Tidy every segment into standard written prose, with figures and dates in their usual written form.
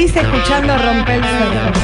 Seguís escuchando Rompe el Cerco.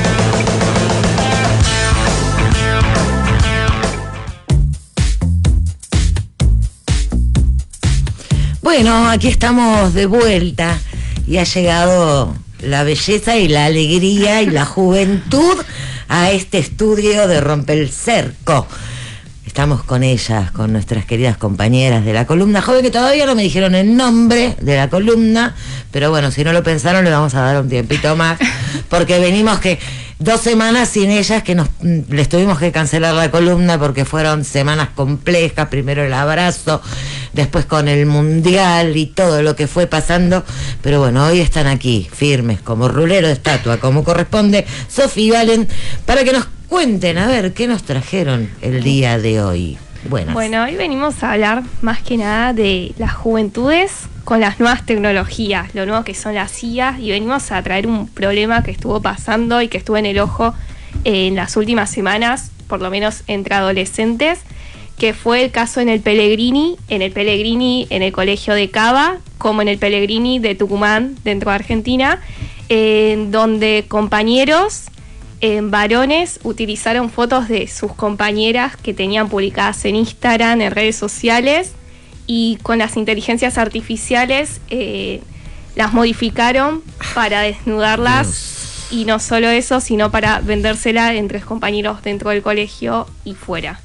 Bueno, aquí estamos de vuelta y ha llegado la belleza y la alegría y la juventud a este estudio de Rompe el Cerco. Estamos con ellas, con nuestras queridas compañeras de la columna joven, que todavía no me dijeron el nombre de la columna, pero bueno, si no lo pensaron le vamos a dar un tiempito más, porque venimos que 2 semanas sin ellas, que les tuvimos que cancelar la columna porque fueron semanas complejas, primero el abrazo, después con el mundial y todo lo que fue pasando, pero bueno, hoy están aquí, firmes, como rulero de estatua, como corresponde, Sofi y Valen, para que nos cuenten, a ver, ¿qué nos trajeron el día de hoy? Buenas. Bueno, hoy venimos a hablar más que nada de las juventudes con las nuevas tecnologías, lo nuevo que son las IA, y venimos a traer un problema que estuvo pasando y que estuvo en el ojo en las últimas semanas, por lo menos entre adolescentes, que fue el caso en el Pellegrini en el colegio de Cava, como en el Pellegrini de Tucumán, dentro de Argentina, donde compañeros varones utilizaron fotos de sus compañeras que tenían publicadas en Instagram, en redes sociales, y con las inteligencias artificiales las modificaron para desnudarlas, y no solo eso, sino para vendérsela entre compañeros dentro del colegio y fuera.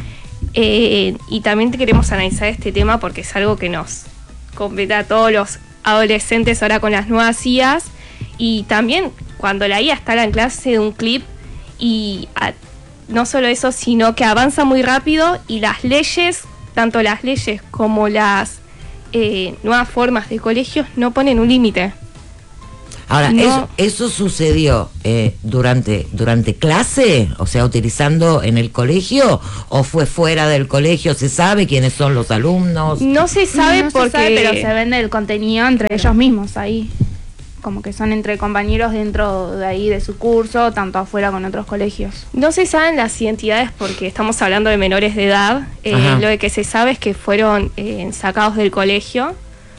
Y también queremos analizar este tema porque es algo que nos compete a todos los adolescentes ahora con las nuevas IAs, y también cuando la IA está en clase de un clip, y no solo eso, sino que avanza muy rápido, y las leyes, tanto las leyes como las nuevas formas de colegios, no ponen un límite. Ahora, no. ¿eso sucedió durante clase? O sea, utilizando en el colegio, ¿o fue fuera del colegio? ¿Se sabe quiénes son los alumnos? No se sabe, porque se sabe, pero se vende el contenido entre ellos mismos ahí. Como que son entre compañeros dentro de ahí de su curso, tanto afuera con otros colegios. No se saben las identidades porque estamos hablando de menores de edad. Lo de que se sabe es que fueron sacados del colegio,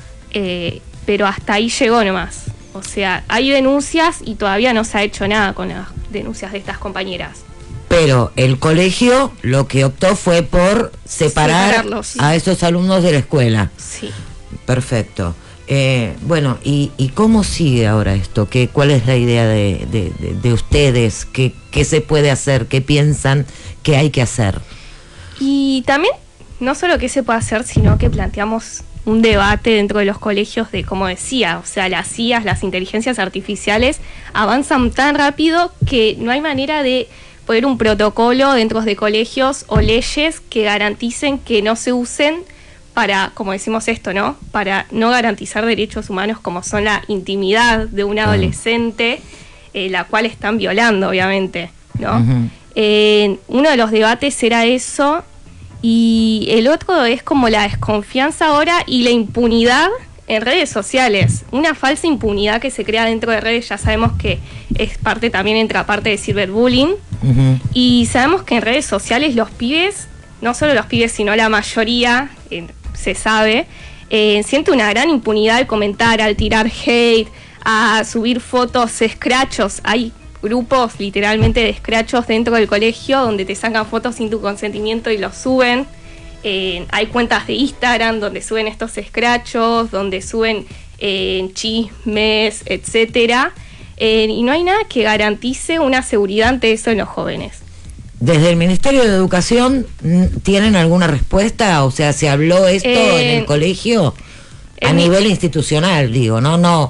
pero hasta ahí llegó nomás. O sea, hay denuncias y todavía no se ha hecho nada con las denuncias de estas compañeras. Pero el colegio lo que optó fue por separarlos, sí, a esos alumnos de la escuela. Sí. Perfecto. Bueno, ¿y cómo sigue ahora esto? ¿Cuál es la idea de ustedes? ¿Qué se puede hacer? ¿Qué piensan que hay que hacer? Y también, no solo qué se puede hacer, sino que planteamos un debate dentro de los colegios de, como decía, o sea, las IAs, las inteligencias artificiales, avanzan tan rápido que no hay manera de poner un protocolo dentro de colegios o leyes que garanticen que no se usen para, como decimos esto, ¿no? Para no garantizar derechos humanos como son la intimidad de un adolescente, la cual están violando, obviamente, ¿no? Uh-huh. Uno de los debates era eso, y el otro es como la desconfianza ahora y la impunidad en redes sociales. Una falsa impunidad que se crea dentro de redes, ya sabemos que es entra parte de cyberbullying, uh-huh, y sabemos que en redes sociales los pibes, no solo los pibes, sino la mayoría, se sabe, siente una gran impunidad al comentar, al tirar hate, a subir fotos, escrachos. Hay grupos literalmente de escrachos dentro del colegio donde te sacan fotos sin tu consentimiento y los suben. Hay cuentas de Instagram donde suben estos escrachos, donde suben chismes, etcétera, y no hay nada que garantice una seguridad ante eso en los jóvenes. ¿Desde el Ministerio de Educación tienen alguna respuesta? O sea, ¿se habló esto en el colegio? A nivel institucional, digo, no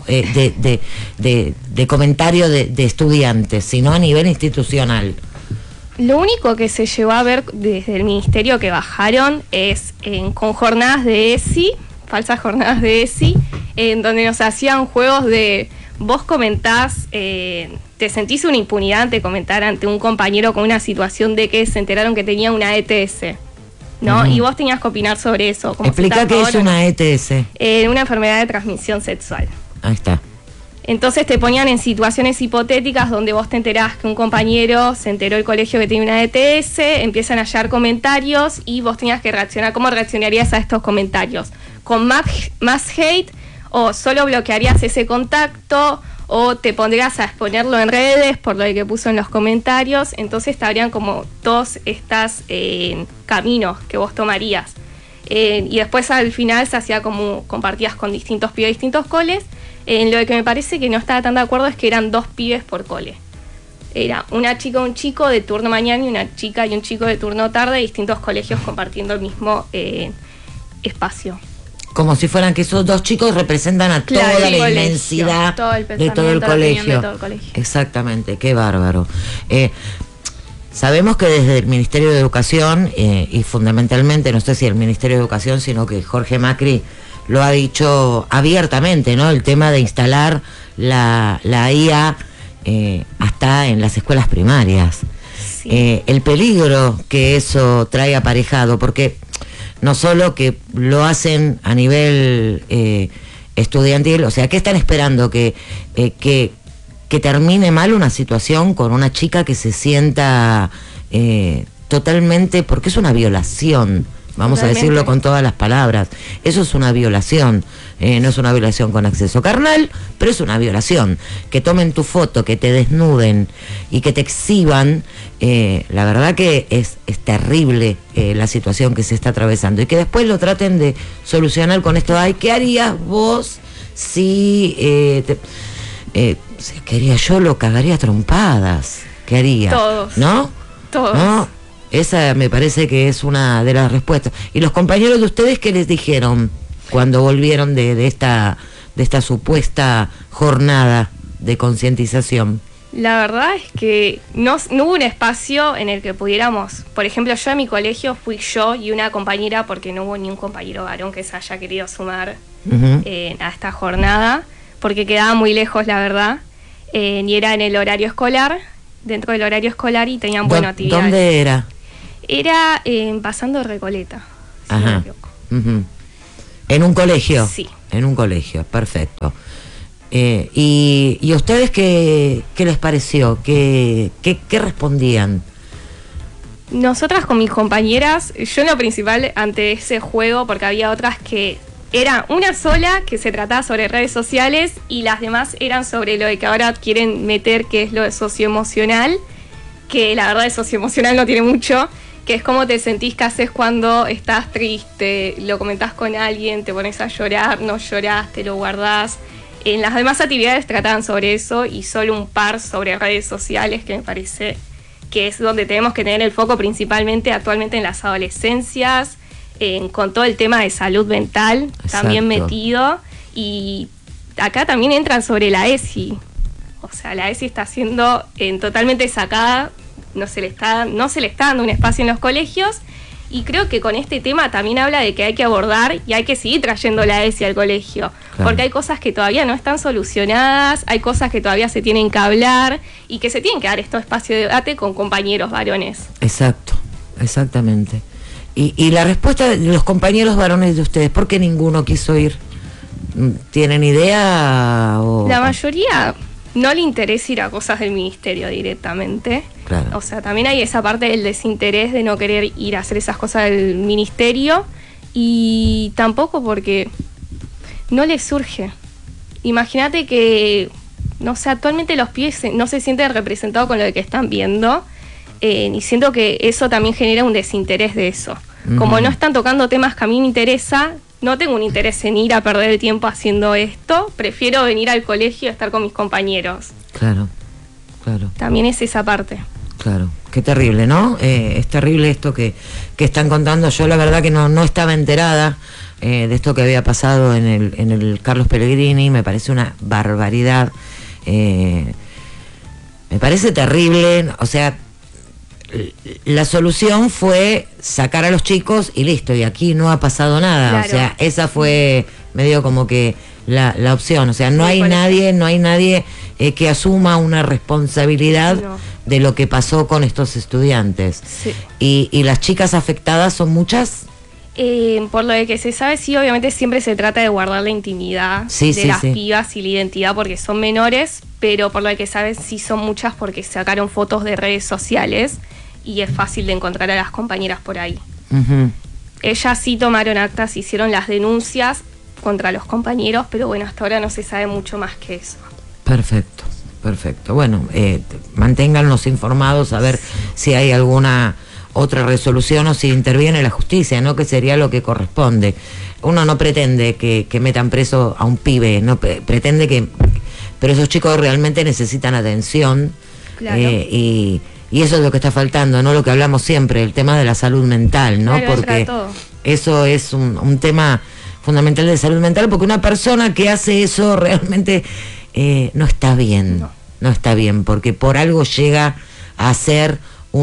de comentario de estudiantes, sino a nivel institucional. Lo único que se llevó a ver desde el Ministerio que bajaron es con jornadas de ESI, falsas jornadas de ESI, en donde nos hacían juegos de vos comentás, te sentís una impunidad ante comentar ante un compañero con una situación de que se enteraron que tenía una ETS, ¿no? Uh-huh. Y vos tenías que opinar sobre eso. Explica qué es una ETS. Una enfermedad de transmisión sexual. Ahí está. Entonces te ponían en situaciones hipotéticas donde vos te enterás que un compañero se enteró del colegio que tiene una ETS, empiezan a llegar comentarios y vos tenías que reaccionar. ¿Cómo reaccionarías a estos comentarios? ¿Con más hate, o solo bloquearías ese contacto, o te pondrías a exponerlo en redes por lo que puso en los comentarios, entonces te habrían como todos estos caminos que vos tomarías. Y después al final se hacía como compartidas con distintos pibes de distintos coles. Lo que me parece que no estaba tan de acuerdo es que eran 2 pibes por cole. Era una chica o un chico de turno mañana y una chica y un chico de turno tarde, distintos colegios compartiendo el mismo espacio. Como si fueran que esos 2 chicos representan a Claro, toda el la colegio, inmensidad todo el de todo el pensamiento, la opinión colegio. de todo el colegio. Exactamente, qué bárbaro. Sabemos que desde el Ministerio de Educación, y fundamentalmente, no sé si el Ministerio de Educación, sino que Jorge Macri lo ha dicho abiertamente, ¿no? El tema de instalar la IA hasta en las escuelas primarias. Sí. El peligro que eso trae aparejado, porque no solo que lo hacen a nivel estudiantil, o sea, ¿qué están esperando? Que termine mal una situación con una chica que se sienta totalmente, porque es una violación, vamos Totalmente. a decirlo con todas las palabras, eso es una violación, no es una violación con acceso carnal, pero es una violación, que tomen tu foto, que te desnuden y que te exhiban, la verdad que es terrible la situación que se está atravesando, y que después lo traten de solucionar con esto. Ay, ¿qué harías vos si si quería yo lo cagaría a trompadas? ¿Qué haría? Todos. ¿No? Todos. ¿No? Esa me parece que es una de las respuestas. ¿Y los compañeros de ustedes qué les dijeron cuando volvieron de esta supuesta jornada de concientización? La verdad es que no hubo un espacio en el que pudiéramos, por ejemplo, yo a mi colegio fui yo y una compañera, porque no hubo ni un compañero varón que se haya querido sumar Ujú. a esta jornada, porque quedaba muy lejos, la verdad, y era en el horario escolar, dentro del horario escolar, y tenían buenas actividades. ¿Dónde era? Era pasando Recoleta, si no me Ajá. equivoco. Ujú. ¿En un colegio? Sí. En un colegio, perfecto. ¿Y a ustedes qué les pareció? ¿Qué respondían? Nosotras con mis compañeras, yo en lo principal ante ese juego, porque había otras que era una sola que se trataba sobre redes sociales y las demás eran sobre lo de que ahora quieren meter, que es lo de socioemocional, que la verdad de socioemocional no tiene mucho, que es cómo te sentís que haces cuando estás triste, lo comentás con alguien, te pones a llorar, no llorás, te lo guardás. En las demás actividades trataban sobre eso y solo un par sobre redes sociales, que me parece que es donde tenemos que tener el foco principalmente actualmente en las adolescencias, con todo el tema de salud mental también Exacto. metido, y acá también entran sobre la ESI. O sea, la ESI está siendo totalmente sacada, no se le está dando un espacio en los colegios, y creo que con este tema también habla de que hay que abordar y hay que seguir trayendo la ESI al colegio, Claro. porque hay cosas que todavía no están solucionadas, hay cosas que todavía se tienen que hablar y que se tienen que dar estos espacios de debate con compañeros varones. Exacto, exactamente. Y la respuesta de los compañeros varones de ustedes, ¿por qué ninguno quiso ir? ¿Tienen idea? La mayoría no le interesa ir a cosas del ministerio directamente. Claro. O sea, también hay esa parte del desinterés de no querer ir a hacer esas cosas del ministerio, y tampoco porque no les surge. Imagínate que, no sé, actualmente los pibes no se sienten representados con lo que están viendo, y siento que eso también genera un desinterés de eso. Como no están tocando temas que a mí me interesa, no tengo un interés en ir a perder el tiempo haciendo esto, prefiero venir al colegio y estar con mis compañeros. Claro, claro, También es esa parte. claro. Qué terrible, ¿no? Es terrible esto que están contando. Yo la verdad que no estaba enterada de esto que había pasado en el Carlos Pellegrini. Me parece una barbaridad. Me parece terrible. O sea, la solución fue sacar a los chicos y listo, y aquí no ha pasado nada. Claro. O sea, esa fue medio como que la opción. O sea, no Sí, hay por eso. nadie que asuma una responsabilidad No. de lo que pasó con estos estudiantes. Sí. Y las chicas afectadas son muchas. Por lo de que se sabe, sí, obviamente siempre se trata de guardar la intimidad Sí, de sí, las sí. pibas y la identidad porque son menores, pero por lo de que sabes sí son muchas porque sacaron fotos de redes sociales y es fácil de encontrar a las compañeras por ahí. Ujú. Ellas sí tomaron actas, hicieron las denuncias contra los compañeros, pero bueno, hasta ahora no se sabe mucho más que eso. Perfecto, perfecto. Bueno, manténgannos informados a ver si hay alguna otra resolución o si interviene la justicia, ¿no? Que sería lo que corresponde. Uno no pretende que metan preso a un pibe, no pretende que... Pero esos chicos realmente necesitan atención. Claro. Y eso es lo que está faltando, ¿no? Lo que hablamos siempre, el tema de la salud mental, ¿no? Claro, Porque entra todo. eso es un tema fundamental de salud mental, porque una persona que hace eso realmente no está bien, no está bien, porque por algo llega a ser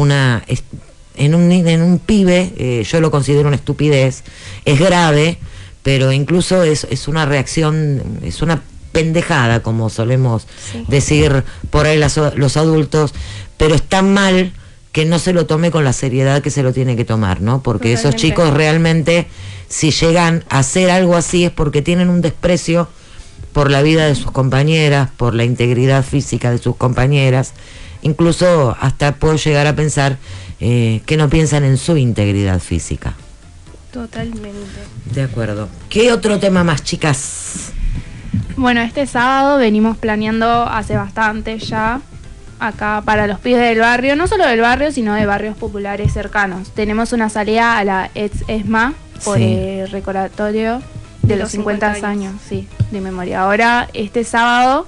en un pibe, yo lo considero una estupidez, es grave, pero incluso es una reacción, es una pendejada, como solemos decir por ahí los adultos, pero está mal que no se lo tome con la seriedad que se lo tiene que tomar, ¿no? Porque esos Totalmente. chicos realmente, si llegan a hacer algo así, es porque tienen un desprecio por la vida de sus compañeras, por la integridad física de sus compañeras. Incluso hasta puedo llegar a pensar que no piensan en su integridad física. Totalmente. De acuerdo. ¿Qué otro tema más, chicas? Bueno, este sábado venimos planeando hace bastante ya, acá para los pibes del barrio, no solo del barrio, sino de barrios populares cercanos. Tenemos una salida a la ex ESMA por Sí. el recordatorio de los 50 años, sí, de memoria. Ahora, este sábado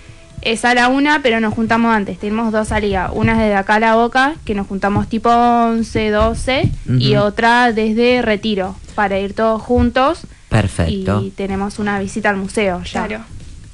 es a la 1, pero nos juntamos antes. Tenemos dos salidas. Una es desde acá a La Boca, que nos juntamos tipo 11, 12, y Ujú. otra desde Retiro, para ir todos juntos. Perfecto. Y tenemos una visita al museo ya. Claro.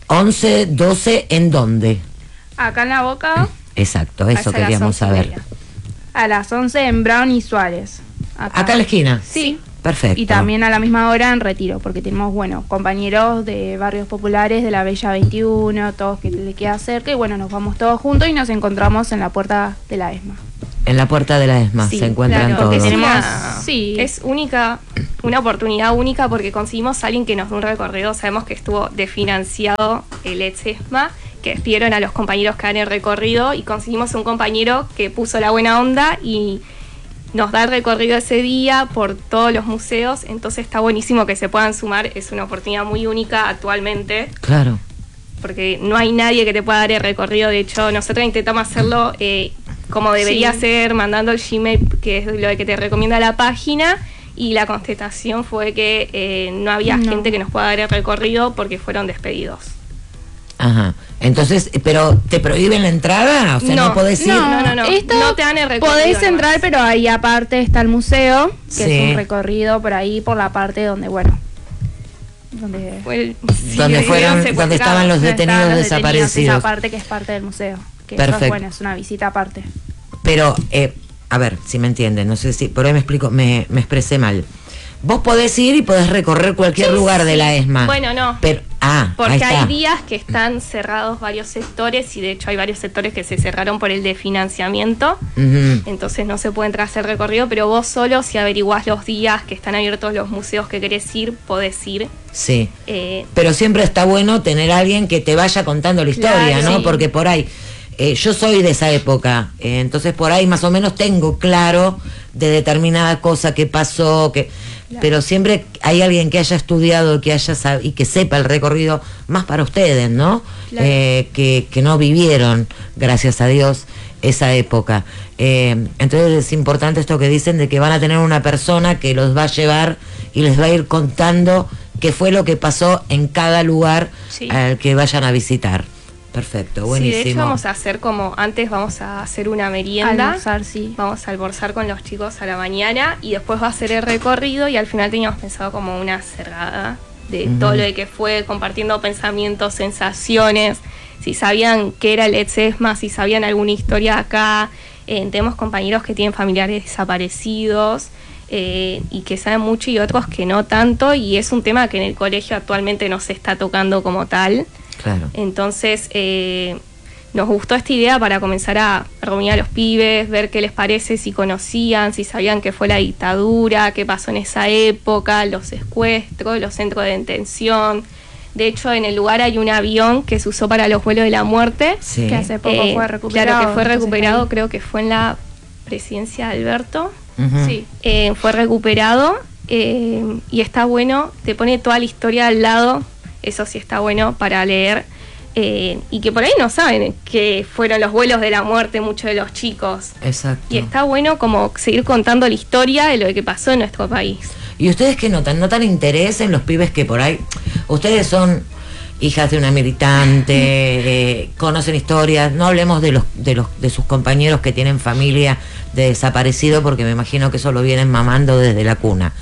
11, 12, ¿en dónde? Acá en La Boca, Exacto, eso Hasta las queríamos 11:30. saber. a las 11 en Brown y Suárez. Acá en la esquina. Sí. Perfecto. Y también a la misma hora en Retiro, porque tenemos, bueno, compañeros de barrios populares de la Bella 21, todos que le queda cerca, y bueno, nos vamos todos juntos y nos encontramos en la puerta de la ESMA. En la puerta de la ESMA Sí, se encuentran Claro, todos. es tenemos- sí. Es única, una oportunidad única porque conseguimos a alguien que nos dé un recorrido. Sabemos que estuvo desfinanciado el ESMA, que despidieron a los compañeros que dan el recorrido y conseguimos un compañero que puso la buena onda y nos da el recorrido ese día por todos los museos. Entonces está buenísimo que se puedan sumar. Es una oportunidad muy única actualmente, Claro. porque no hay nadie que te pueda dar el recorrido. De hecho, nosotros intentamos hacerlo como debería Sí. ser, mandando el Gmail, que es lo que te recomienda la página, y la contestación fue que no había No. gente que nos pueda dar el recorrido porque fueron despedidos. Ajá. Entonces, pero ¿te prohíben la entrada? O sea, no podés ir. No. Esto No te dan el recorrido podés nomás. entrar, pero ahí aparte está el museo, que Sí. es un recorrido por ahí, por la parte donde, bueno, donde... Donde donde estaban los donde detenidos estaban los desaparecidos. esa parte que es parte del museo. Que eso Perfecto. es bueno, es una visita aparte. Pero, a ver, si me entienden, no sé si, por ahí me explico, me expresé mal. Vos podés ir y podés recorrer cualquier Sí, lugar de sí. la ESMA. Bueno, no. Pero, ahí Porque está. hay días que están cerrados varios sectores y de hecho hay varios sectores que se cerraron por el desfinanciamiento. Ujú. Entonces no se puede entrar a hacer recorrido, pero vos solo, si averiguás los días que están abiertos los museos que querés ir, podés ir. Sí. Eh, Pero siempre está bueno tener a alguien que te vaya contando la historia, Claro, ¿no? sí. Porque por ahí, yo soy de esa época, entonces por ahí más o menos tengo claro de determinada cosa que pasó, pero siempre hay alguien que haya estudiado, que haya y que sepa el recorrido, más para ustedes, ¿no? Claro. Que no vivieron, gracias a Dios, esa época. Entonces es importante esto que dicen de que van a tener una persona que los va a llevar y les va a ir contando qué fue lo que pasó en cada lugar Sí. al que vayan a visitar. Perfecto, sí, buenísimo. de hecho vamos a hacer como antes, vamos a hacer una merienda. Almorzar, sí. Vamos a almorzar con los chicos a la mañana y después va a ser el recorrido y al final teníamos pensado como una cerrada de Ujú. todo lo de que fue, compartiendo pensamientos, sensaciones, si sabían qué era el ESMA, si sabían alguna historia acá. Tenemos compañeros que tienen familiares desaparecidos y que saben mucho y otros que no tanto, y es un tema que en el colegio actualmente no se está tocando como tal. Claro. Entonces, nos gustó esta idea para comenzar a reunir a los pibes, ver qué les parece, si conocían, si sabían qué fue la dictadura, qué pasó en esa época, los secuestros, los centros de detención. De hecho, en el lugar hay un avión que se usó para los vuelos de la muerte. Sí. Que hace poco fue recuperado. Claro, que fue entonces, recuperado, ahí- creo que fue en la presidencia de Alberto. Ujú. Sí. Fue recuperado y está bueno, te pone toda la historia al lado, eso sí está bueno para leer. y que por ahí no saben que fueron los vuelos de la muerte muchos de los chicos. Exacto. Y está bueno como seguir contando la historia de lo que pasó en nuestro país. ¿Y ustedes qué notan? ¿Notan interés en los pibes que por ahí... Ustedes son hijas de una militante, conocen historias, no hablemos de sus compañeros que tienen familia de desaparecido, porque me imagino que eso lo vienen mamando desde la cuna.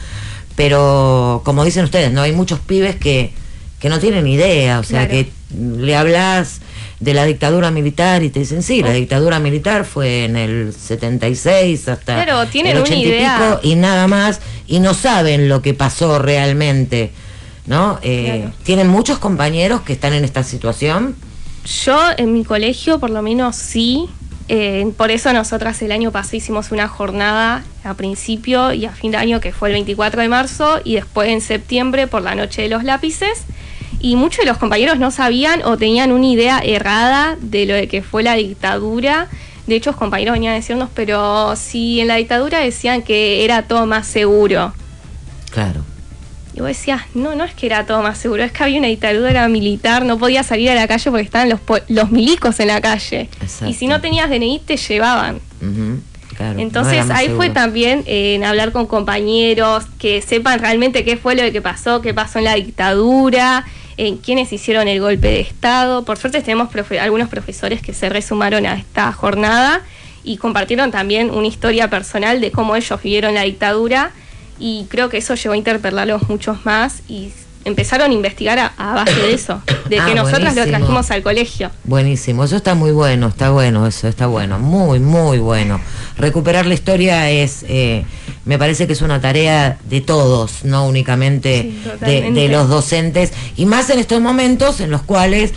Pero, como dicen ustedes, no hay muchos pibes que no tienen idea, o sea, Claro. que le hablas de la dictadura militar y te dicen, sí, la dictadura militar fue en el 76 hasta Claro, tienen el una 80 y idea. pico y nada más, y no saben lo que pasó realmente, ¿no? Claro. ¿Tienen muchos compañeros que están en esta situación? Yo en mi colegio por lo menos sí, por eso nosotras el año pasado hicimos una jornada a principio y a fin de año que fue el 24 de marzo y después en septiembre por la noche de los lápices, y muchos de los compañeros no sabían o tenían una idea errada de lo de que fue la dictadura. De hecho, los compañeros venían a decirnos, pero si en la dictadura decían que era todo más seguro. Claro. Y vos decías, no es que era todo más seguro, es que había una dictadura militar, no podías salir a la calle porque estaban los milicos en la calle. Exacto. Y si no tenías DNI te llevaban. Ujú, claro, no Entonces era más ahí fue seguro. también en hablar con compañeros que sepan realmente qué fue lo que pasó, qué pasó en la dictadura, en quiénes hicieron el golpe de Estado. Por suerte tenemos algunos profesores que se resumaron a esta jornada y compartieron también una historia personal de cómo ellos vivieron la dictadura, y creo que eso llevó a interpelarlos muchos más y empezaron a investigar a base de eso, de que nosotras lo buenísimo. trajimos al colegio. Buenísimo, eso está muy bueno, eso está bueno, muy, muy bueno. Recuperar la historia es, me parece que es una tarea de todos, no únicamente Sí, de totalmente. los docentes, y más en estos momentos en los cuales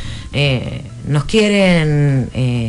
nos quieren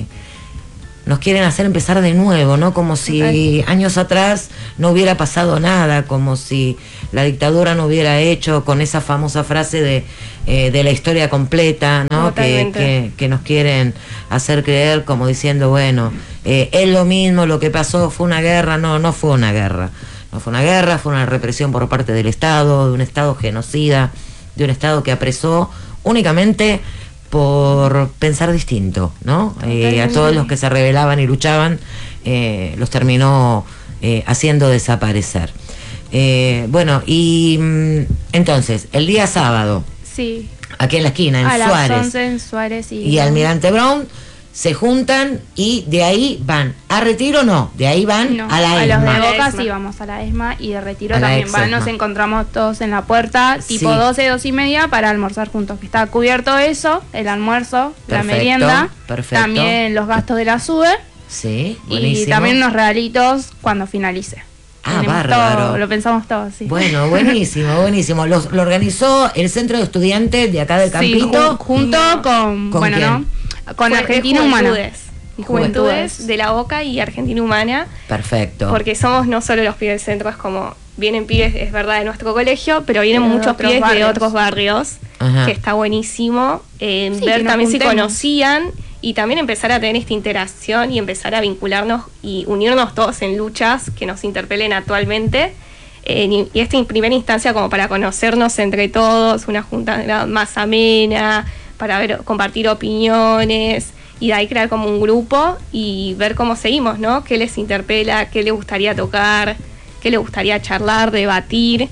hacer empezar de nuevo, ¿no? Como si años atrás no hubiera pasado nada, como si la dictadura no hubiera hecho con esa famosa frase de la historia completa, ¿no? Totalmente. Que nos quieren hacer creer como diciendo, bueno, es lo mismo, lo que pasó fue una guerra. No fue una guerra. No fue una guerra, fue una represión por parte del Estado, de un Estado genocida, de un Estado que apresó únicamente por pensar distinto, ¿no? A todos los que se rebelaban y luchaban, los terminó haciendo desaparecer. Bueno, y entonces, el día sábado, Sí, aquí en la esquina, en a las Suárez 11 en Suárez y Almirante Brown, se juntan y de ahí van a Retiro, no, de ahí van No, a la los de ESMA. Boca ESMA. sí vamos a la ESMA, y de Retiro A la también ex-ESMA. nos encontramos todos en la puerta, tipo Sí. 12, 2:30 para almorzar juntos, que está cubierto eso, el almuerzo, la Perfecto, merienda, perfecto. también los gastos de la SUBE Sí, y buenísimo. también unos regalitos cuando finalice. Ah, Tenemos bárbaro. todo, lo pensamos todo, sí. Bueno, buenísimo, buenísimo. Lo organizó el Centro de Estudiantes de acá de Sí, Campito. junto con ¿Con quién? ¿no? Con Fue Argentina de Humana. Juventudes de la Boca y Argentina Humana, Perfecto. porque somos no solo los pibes del centro, es como, vienen pibes, es verdad, de nuestro colegio, pero vienen De muchos otros pibes de barrios. otros barrios, Ajá. que está buenísimo. Sí, Ver que nos también si juntemos. conocían y también empezar a tener esta interacción y empezar a vincularnos y unirnos todos en luchas que nos interpelen actualmente. Y esta en primera instancia como para conocernos entre todos, una junta más amena, para ver, compartir opiniones y de ahí crear como un grupo y ver cómo seguimos, ¿no? ¿Qué les interpela? ¿Qué les gustaría tocar? ¿Qué les gustaría charlar, debatir?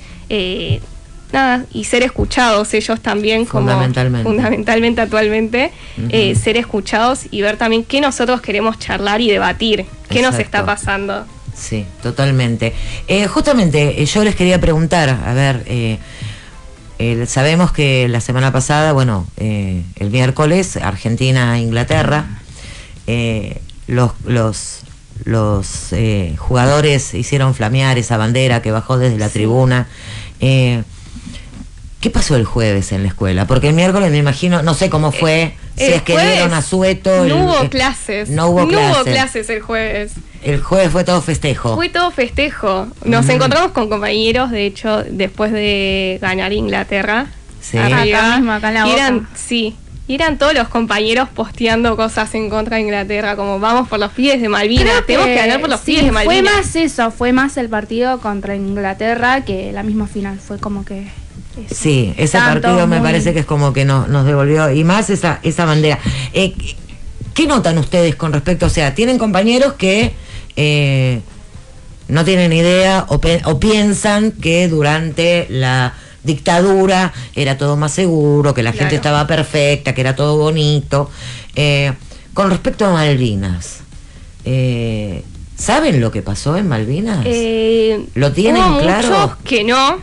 Nada, y ser escuchados ellos también fundamentalmente actualmente, ser escuchados y ver también qué nosotros queremos charlar y debatir, qué nos está Exacto. pasando. Sí, totalmente. Justamente yo les quería preguntar, a ver, sabemos que la semana pasada, bueno, el miércoles, Argentina-Inglaterra, los jugadores hicieron flamear esa bandera que bajó desde la tribuna. ¿Qué pasó el jueves en la escuela? Porque el miércoles me imagino, no sé cómo fue, si El es que jueves dieron asueto. No hubo clases. No hubo clases. clases el jueves. El jueves fue todo festejo. Fue todo festejo. Nos encontramos con compañeros, de hecho, después de ganar Inglaterra. Sí. arriba, Acá mismo, acá en la y eran, Boca. sí, y eran todos los compañeros posteando cosas en contra de Inglaterra, como vamos por los pibes de Malvinas, tenemos que ganar por los sí, pibes de Malvinas. fue más eso, fue más el partido contra Inglaterra que la misma final, fue como que Sí, ese Estaban partido todos me muy- parece que es como que nos devolvió, y más esa bandera. ¿Qué notan ustedes con respecto? O sea, tienen compañeros que no tienen idea o piensan que durante la dictadura era todo más seguro, que la gente estaba perfecta, que era todo bonito. Con respecto a Malvinas, ¿saben lo que pasó en Malvinas? ¿Lo tienen hubo claro? muchos que no,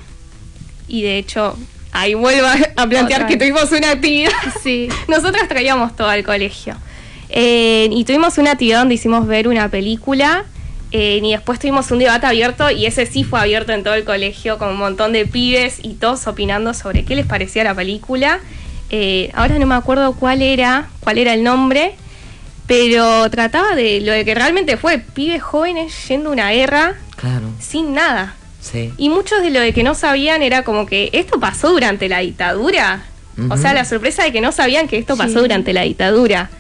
y de hecho, ahí vuelvo a plantear Otra que vez. tuvimos una actividad. Sí. Nosotras traíamos todo al colegio. Y tuvimos una actividad donde hicimos ver una película. Y después tuvimos un debate abierto, y ese sí fue abierto en todo el colegio, con un montón de pibes y todos opinando sobre qué les parecía la película. Ahora no me acuerdo cuál era el nombre, pero trataba de lo de que realmente fue pibes jóvenes yendo a una guerra Claro, sin nada. sí. Y muchos de lo de que no sabían era como que esto pasó durante la dictadura. O sea, la sorpresa de que no sabían que esto pasó Sí. durante la dictadura.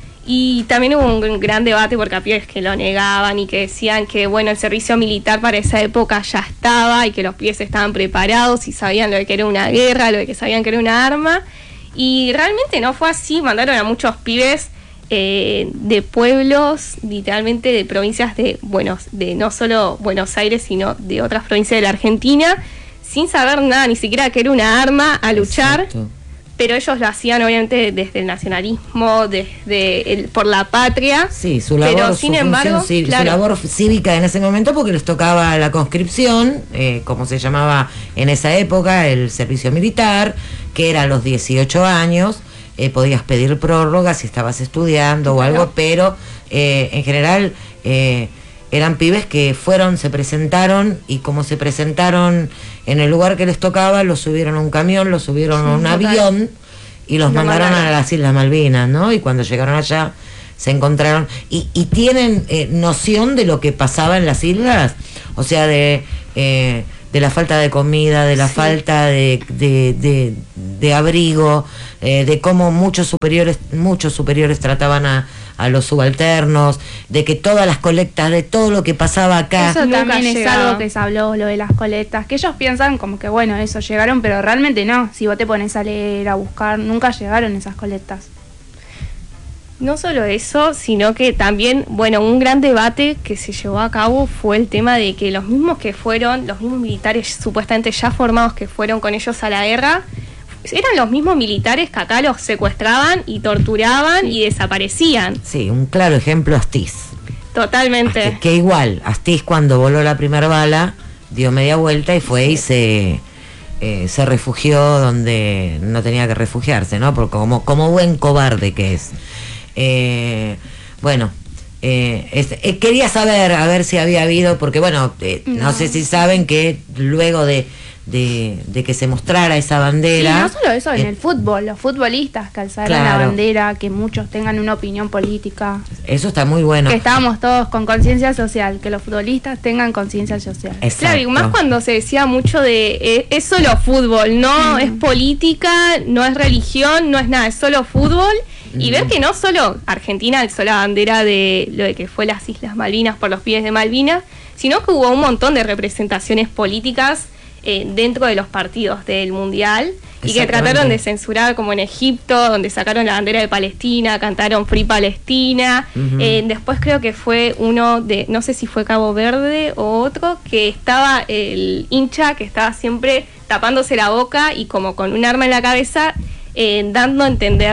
Y también hubo un gran debate porque había pibes que lo negaban y que decían que, bueno, el servicio militar para esa época ya estaba y que los pibes estaban preparados y sabían lo de que era una guerra, lo de que sabían que era una arma. Y realmente no fue así. Mandaron a muchos pibes de pueblos, literalmente de provincias de no solo Buenos Aires, sino de otras provincias de la Argentina, sin saber nada, ni siquiera que era una arma, a luchar. Exacto. Pero ellos lo hacían obviamente desde el nacionalismo, por la patria. Sí, su labor, pero su sin función embargo, su claro, labor cívica en ese momento, porque les tocaba la conscripción, como se llamaba en esa época, el servicio militar, que era a los 18 años, podías pedir prórroga si estabas estudiando o algo, pero en general eran pibes que se presentaron, y como se presentaron en el lugar que les tocaba, los subieron a un camión, los subieron a un avión y los mandaron a las Islas Malvinas, ¿no? Y cuando llegaron allá se encontraron y tienen noción de lo que pasaba en las islas, o sea, de la falta de comida, de la falta de abrigo, de cómo muchos superiores trataban a los subalternos, de que todas las colectas, de todo lo que pasaba acá. Eso Nunca también es llegaba. algo que se habló, lo de las colectas, que ellos piensan como que bueno, eso llegaron, pero realmente no. Si vos te pones a leer, a buscar, nunca llegaron esas colectas. no solo eso, sino que también, un gran debate que se llevó a cabo fue el tema de que los mismos militares supuestamente ya formados que fueron con ellos a la guerra, eran los mismos militares que acá los secuestraban y torturaban y desaparecían. Sí, un claro ejemplo, Astiz. Totalmente. Que igual, Astiz cuando voló la primera bala, dio media vuelta y fue y se refugió donde no tenía que refugiarse, ¿no? Porque como buen cobarde que es. Quería saber, a ver si había habido, porque no sé si saben que luego de que se mostrara esa bandera. Y no solo eso, en el fútbol, los futbolistas que alzaron la Claro. bandera, que muchos tengan una opinión política, Eso está muy bueno. que estábamos todos con conciencia social, que los futbolistas tengan conciencia social. Exacto. Claro, y más cuando se decía mucho de es solo fútbol, no es política, no es religión, no es nada, es solo fútbol. Y ver que no solo Argentina alzó la bandera de lo de que fue las Islas Malvinas por los pibes de Malvinas, sino que hubo un montón de representaciones políticas dentro de los partidos del Mundial y que Exactamente. trataron de censurar, como en Egipto, donde sacaron la bandera de Palestina, cantaron Free Palestina. Ujú. Después creo que fue uno de, no sé si fue Cabo Verde o otro, que estaba el hincha que estaba siempre tapándose la boca y como con un arma en la cabeza, dando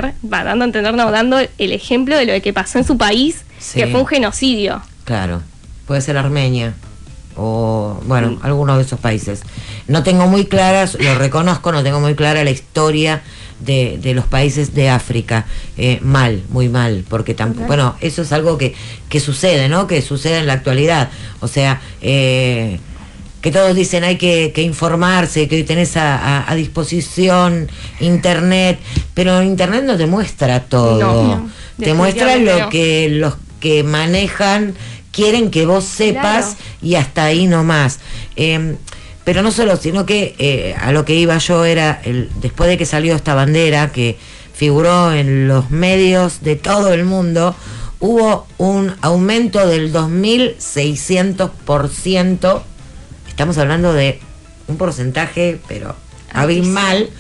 el ejemplo de lo que pasó en su país, Sí. que fue un genocidio. Claro, puede ser Armenia o, alguno de esos países. No tengo muy claras, lo reconozco, no tengo muy clara la historia de los países de África. Muy mal, porque tampoco, eso es algo que sucede, ¿no? Que sucede en la actualidad. O sea, que todos dicen hay que informarse, que hoy tenés a disposición internet, pero internet no te muestra todo. No, te muestra definitivamente lo no. que los que manejan quieren que vos sepas, Claro. y hasta ahí nomás. Pero no solo, sino que a lo que iba yo era, después de que salió esta bandera, que figuró en los medios de todo el mundo, hubo un aumento del 2600%. Estamos hablando de un porcentaje, pero abismal,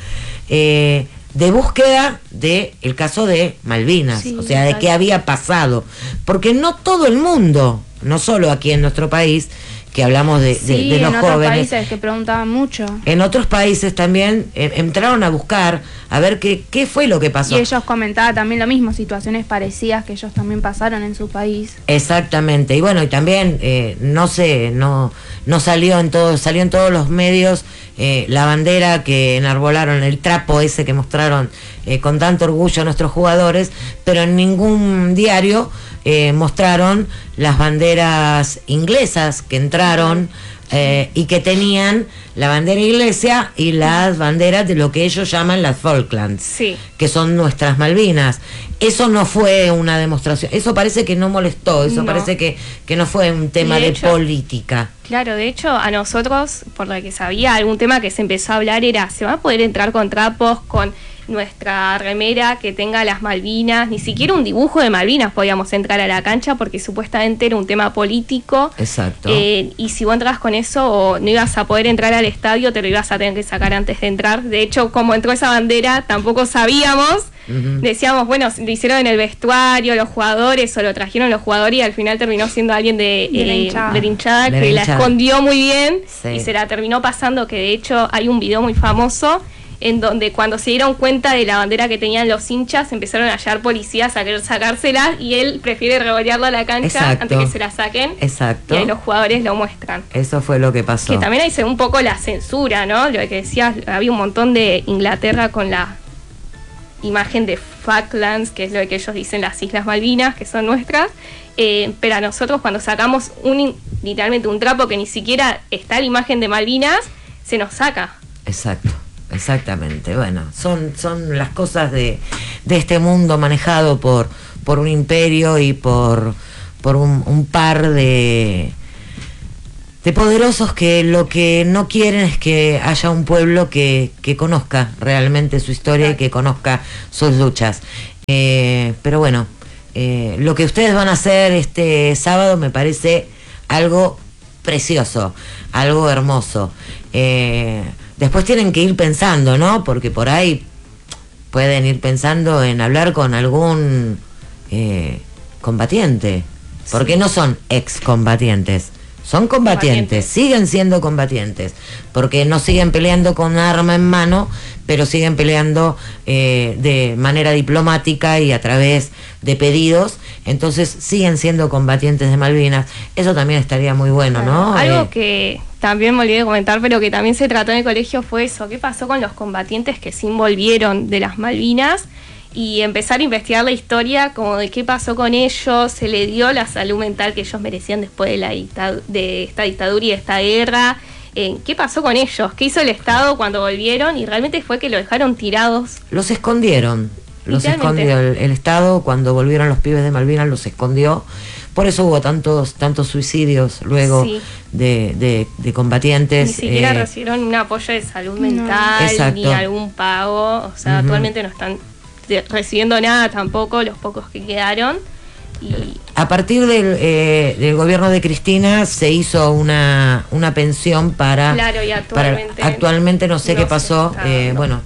de búsqueda del caso de Malvinas, Sí, o sea, de exacto. qué había pasado, porque no todo el mundo, no solo aquí en nuestro país, que hablamos de Sí, los en otros jóvenes, países que preguntaban mucho. en otros países también entraron a buscar, a ver qué fue lo que pasó. Y ellos comentaban también lo mismo, situaciones parecidas que ellos también pasaron en su país. Exactamente, y bueno, y también no salió en todos los medios la bandera que enarbolaron, el trapo ese que mostraron con tanto orgullo nuestros jugadores, pero en ningún diario mostraron las banderas inglesas que entraron y que tenían la bandera inglesa y las banderas de lo que ellos llaman las Falklands, Sí. que son nuestras Malvinas. Eso no fue una demostración, eso parece que no molestó, eso No. parece que no fue un tema De de hecho, política. Claro, de hecho, a nosotros, por lo que sabía, algún tema que se empezó a hablar era, ¿se va a poder entrar con trapos, con nuestra remera que tenga las Malvinas? Ni siquiera un dibujo de Malvinas podíamos entrar a la cancha porque supuestamente era un tema político. Exacto. Y si vos entras con eso o no ibas a poder entrar al estadio, te lo ibas a tener que sacar antes de entrar. De hecho, como entró esa bandera, tampoco sabíamos. Ujú. Decíamos, bueno, lo hicieron en el vestuario, los jugadores, o lo trajeron los jugadores y al final terminó siendo alguien de la hinchada. de la hinchada De la que la hinchada. escondió muy bien Sí. y se la terminó pasando, que de hecho hay un video muy famoso en donde cuando se dieron cuenta de la bandera que tenían los hinchas empezaron a hallar policías a querer sacársela y él prefiere revolearla a la cancha Exacto. antes que se la saquen. Exacto. Y ahí los jugadores lo muestran. Eso fue lo que pasó. Que también hay un poco la censura, ¿no? Lo que decías, había un montón de Inglaterra con la imagen de Falklands, que es lo que ellos dicen las Islas Malvinas, que son nuestras, pero a nosotros cuando sacamos literalmente un trapo que ni siquiera está la imagen de Malvinas, se nos saca. Exacto, exactamente. Bueno, son las cosas de este mundo manejado por un imperio y por un par de poderosos que lo que no quieren es que haya un pueblo que conozca realmente su historia y que conozca sus luchas. Pero bueno, lo que ustedes van a hacer este sábado me parece algo precioso, algo hermoso. Después tienen que ir pensando, ¿no? Porque por ahí pueden ir pensando en hablar con algún combatiente, porque no son excombatientes. Son combatientes, siguen siendo combatientes, porque no siguen peleando con arma en mano, pero siguen peleando de manera diplomática y a través de pedidos, entonces siguen siendo combatientes de Malvinas. Eso también estaría muy bueno, ¿no? Algo que también me olvidé de comentar, pero que también se trató en el colegio fue eso. ¿Qué pasó con los combatientes que se involvieron de las Malvinas? Y empezar a investigar la historia como de qué pasó con ellos, se le dio la salud mental que ellos merecían después de esta dictadura y de esta guerra, qué pasó con ellos, qué hizo el Estado cuando volvieron y realmente fue que lo dejaron tirados. Los escondieron, los Literalmente. escondió el Estado cuando volvieron los pibes de Malvinas, los escondió, por eso hubo tantos suicidios luego Sí. de combatientes. Ni siquiera recibieron un apoyo de salud mental, Exacto. ni algún pago, o sea, Ujú. actualmente no están recibiendo nada tampoco, los pocos que quedaron. Y A partir del gobierno de Cristina se hizo una pensión para... claro, y actualmente no sé no qué se pasó. está dando. Bueno,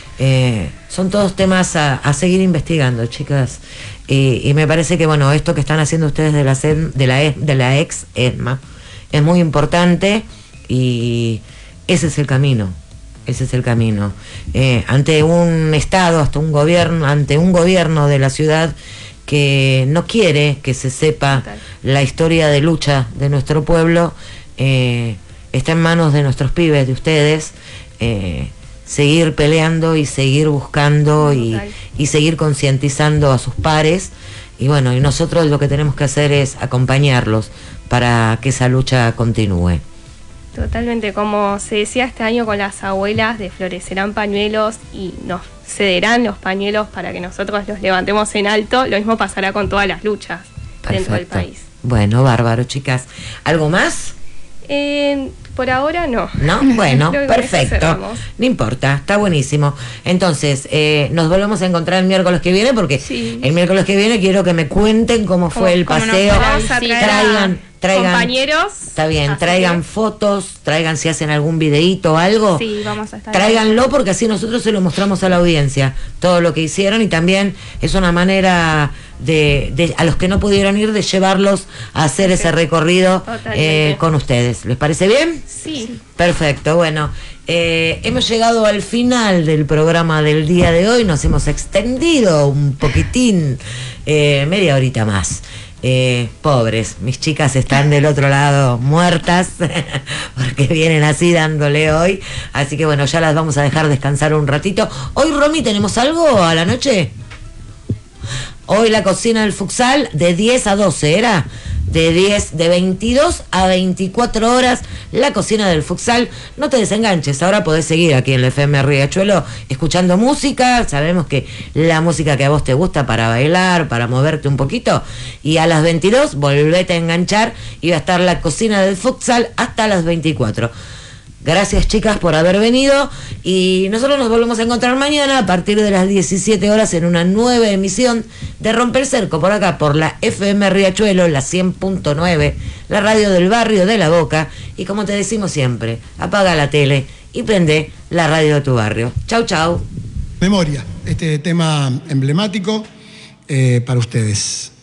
son todos temas a seguir investigando, chicas. Y me parece que bueno, esto que están haciendo ustedes de la ex ESMA es muy importante y ese es el camino. Ese es el camino. Ante un Estado, ante un gobierno de la ciudad que no quiere que se sepa Total. la historia de lucha de nuestro pueblo, está en manos de nuestros pibes, de ustedes, seguir peleando y seguir buscando Total. y seguir concientizando a sus pares. Y bueno, y nosotros lo que tenemos que hacer es acompañarlos para que esa lucha continúe. Totalmente, como se decía este año con las abuelas, desflorecerán pañuelos y nos cederán los pañuelos para que nosotros los levantemos en alto. Lo mismo pasará con todas las luchas dentro del Perfecto. país. Bueno, bárbaro, chicas. ¿Algo más? Por ahora no. ¿No? Bueno, Creo que con eso perfecto. cerramos. No importa, está buenísimo. Entonces, nos volvemos a encontrar el miércoles que viene, porque Sí. el miércoles que viene quiero que me cuenten cómo fue el cómo nos paseo. fue la visita. compañeros. Está bien, así traigan que- fotos, traigan si hacen algún videíto o algo. Sí, vamos a estar. Tráiganlo porque así nosotros se lo mostramos a la audiencia, todo lo que hicieron, y también es una manera de a los que no pudieron ir, de llevarlos a hacer ese recorrido Totalmente. con ustedes. ¿Les parece bien? Sí. Perfecto, bueno, hemos llegado al final del programa del día de hoy, nos hemos extendido un poquitín, media horita más. Pobres, mis chicas están del otro lado muertas porque vienen así dándole hoy, así que bueno, ya las vamos a dejar descansar un ratito. Hoy, Romy, ¿tenemos algo a la noche? Hoy la cocina del futsal de 10 a 12, ¿era? De 22 a 24 horas, la cocina del futsal. No te desenganches, ahora podés seguir aquí en la FM Riachuelo escuchando música. Sabemos que la música que a vos te gusta para bailar, para moverte un poquito. Y a las 22 volvete a enganchar y va a estar la cocina del futsal hasta las 24. Gracias, chicas, por haber venido, y nosotros nos volvemos a encontrar mañana a partir de las 17 horas en una nueva emisión de Rompe el Cerco, por acá, por la FM Riachuelo, la 100.9, la radio del barrio de La Boca. Y como te decimos siempre, apaga la tele y prende la radio de tu barrio. Chau, chau. Memoria, este tema emblemático para ustedes.